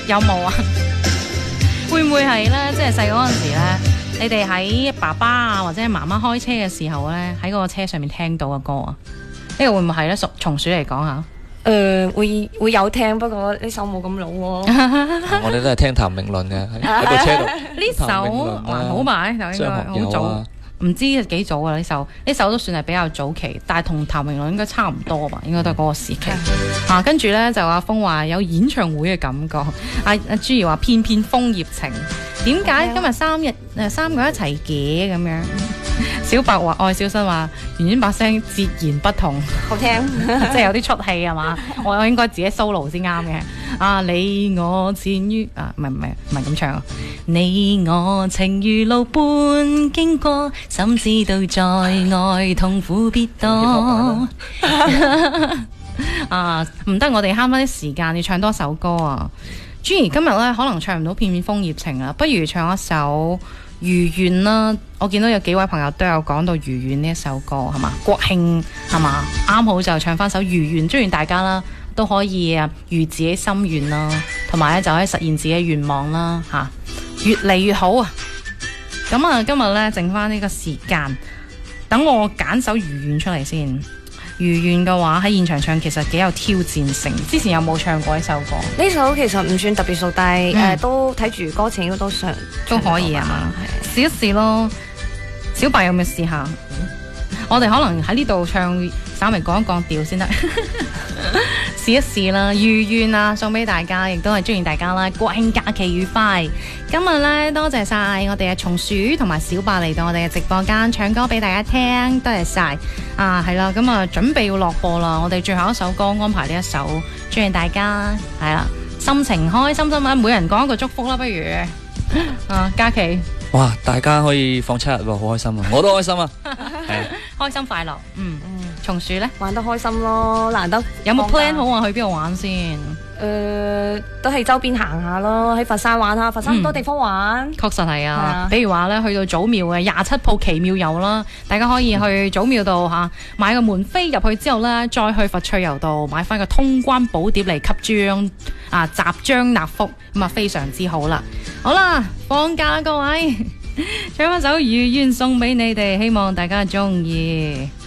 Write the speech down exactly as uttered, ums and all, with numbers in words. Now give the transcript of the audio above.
有冇啊？會唔會係咧？即係細個嗰陣時咧，你哋喺爸爸啊或者係媽媽開車嘅時候咧，喺嗰個車上面聽到嘅歌啊？呢個會唔會係咧？從松鼠嚟講下。 誒、呃、會會有聽，不過呢首冇咁老喎、哦。 我哋都係聽譚詠麟嘅喺個車度。 呢首還好吧？就應該好早，唔知幾早啊？呢首呢首都算係比較早期，但係同譚詠麟應該差唔多吧？應該都係嗰個時期。啊，跟住咧就阿峰話有演唱會嘅感覺，阿阿朱兒話片片楓葉情。點解今日三日誒三個一齊嘅咁樣？小白話愛小新話，圓圓把聲截然不同， 好聽， 即係有啲出戲係嘛？我我應該自己 solo 先啱嘅。啊，你我情於啊，唔係唔係唔係咁唱啊！你我情如路伴經過，怎知道在愛痛苦必多。啊，唔得，我哋慳翻啲時間，要唱多首歌啊！朱兒今日咧可能唱唔到片片楓葉情啦，不如唱一首如願啦。我見到有幾位朋友都有講到如願呢一首歌係嘛？國慶係嘛？啱好就唱翻首如願，祝願大家啦都可以啊如自己心願啦，同埋咧就可以實現自己嘅願望啦吓、啊，越嚟越好啊！咁啊，今日咧剩翻呢個時間，等我揀首如願出嚟先。如願嘅話喺現場唱其實幾有挑戰性，之前有冇唱過呢首歌？ 呢首其實唔算特別熟，但係誒、嗯呃、都睇住歌詞應該都上都可以啊嘛，試一試咯。小白有冇試下？嗯、我哋可能喺呢度唱，稍微降一降調先得。試一試啦，如願啊，送俾大家，亦都係祝願大家啦，國慶假期愉快。今日咧多謝晒我哋嘅松鼠同埋小白嚟到我哋嘅直播間唱歌俾大家聽，多謝晒啊，係啦，咁啊準備要落播啦，我哋最後一首歌安排呢一首，祝願大家係啦，心情開心心啊，每人講一個祝福啦，不如啊嘉琪。 哇！大家可以放七日喎，好開心啊！我都開心啊，係開心快樂。嗯嗯，松鼠咧玩得開心咯，難得有冇 plan 好啊？去邊度玩先？ 誒、呃，都係周邊行下咯，喺佛山玩下，佛山好多地方玩。 確、嗯、實係啊，啊比如話咧，去到祖廟嘅廿七鋪奇妙遊啦，大家可以去祖廟度嚇買個門飛入去之後咧，再去佛翠遊度買翻個通關寶碟嚟吸章啊，集章納福，咁啊非常之好啦。好啦，放假啦各位，唱翻首《如願》送俾你哋，希望大家中意。